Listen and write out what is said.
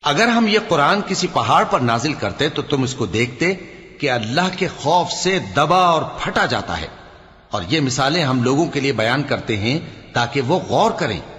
अगर हम ये कुरान किसी पहाड़ पर नाजिल करते तो तुम इसको देखते कि अल्लाह के खौफ से दबा और फटा जाता है। और ये मिसालें हम लोगों के लिए बयान करते हैं ताकि वो गौर करें।